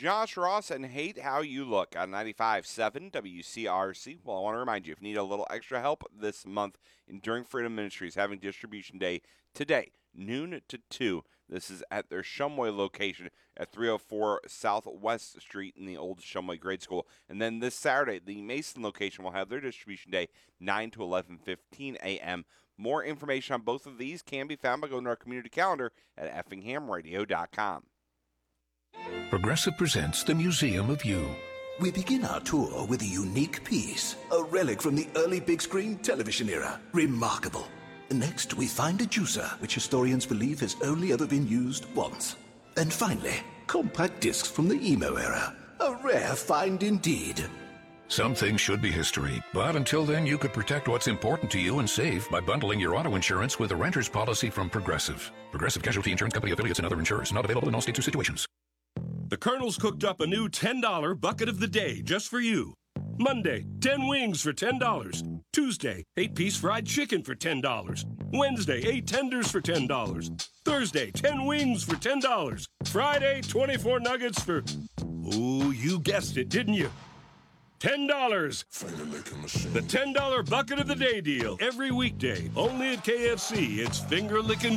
Josh Ross and Hate How You Look on 95.7 WCRC. Well, I want to remind you, if you need a little extra help this month, Enduring Freedom Ministries having Distribution Day today, noon to 2. This is at their Shumway location at 304 Southwest Street in the old Shumway Grade School. And then this Saturday, the Mason location will have their Distribution Day 9 to 11:15 a.m. More information on both of these can be found by going to our community calendar at effinghamradio.com. Progressive presents the Museum of You. We begin our tour with a unique piece, a relic from the early big screen television era. Remarkable. Next, we find a juicer, which historians believe has only ever been used once. And finally, compact discs from the emo era. A rare find indeed. Some things should be history, but until then, you could protect what's important to you and save by bundling your auto insurance with a renter's policy from Progressive. Progressive Casualty Insurance Company affiliates and other insurers. Not available in all states or situations. The Colonel's cooked up a new $10 bucket of the day just for you. Monday, 10 wings for $10. Tuesday, 8-piece fried chicken for $10. Wednesday, 8 tenders for $10. Thursday, 10 wings for $10. Friday, 24 nuggets for... Oh, you guessed it, didn't you? $10. The $10 bucket of the day deal. Every weekday, only at KFC. It's finger-licking